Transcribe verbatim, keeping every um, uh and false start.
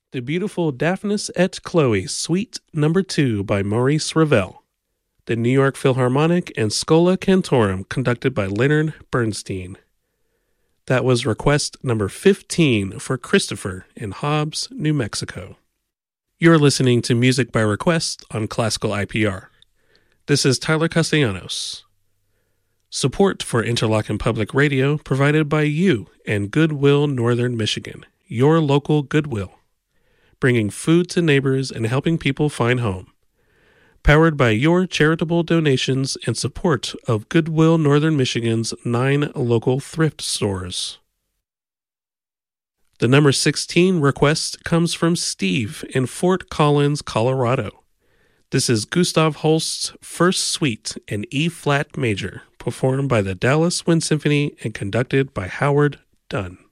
The Beautiful Daphnis et Chloe, Suite Number two by Maurice Ravel. The New York Philharmonic and Schola Cantorum, conducted by Leonard Bernstein. That was request number fifteen for Christopher in Hobbs, New Mexico. You're listening to Music by Request on Classical I P R. This is Tyler Castellanos. Support for Interlochen Public Radio provided by you and Goodwill Northern Michigan, your local Goodwill, bringing food to neighbors and helping people find home. Powered by your charitable donations and support of Goodwill Northern Michigan's nine local thrift stores. The number sixteen request comes from Steve in Fort Collins, Colorado. This is Gustav Holst's First Suite in E-flat major, performed by the Dallas Wind Symphony and conducted by Howard Dunn.